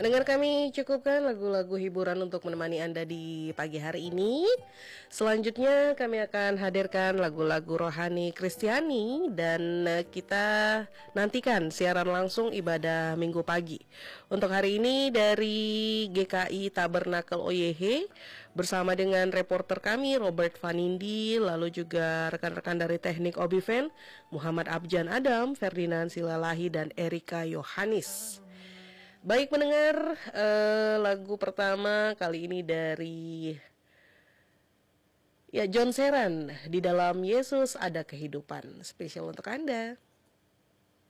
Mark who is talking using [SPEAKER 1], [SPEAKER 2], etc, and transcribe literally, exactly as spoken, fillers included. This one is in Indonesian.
[SPEAKER 1] Mendengar kami cukupkan lagu-lagu hiburan untuk menemani Anda di pagi hari ini. Selanjutnya kami akan hadirkan lagu-lagu rohani Kristiani dan kita nantikan siaran langsung ibadah Minggu pagi. Untuk hari ini dari G K I Tabernakel O Y H bersama dengan reporter kami Robert Vanindi, lalu juga rekan-rekan dari teknik Obiven Muhammad Abjan Adam, Ferdinand Silalahi dan Erika Yohanis. Baik mendengar, eh, lagu pertama kali ini dari ya John Seran, Di Dalam Yesus Ada Kehidupan, spesial untuk Anda.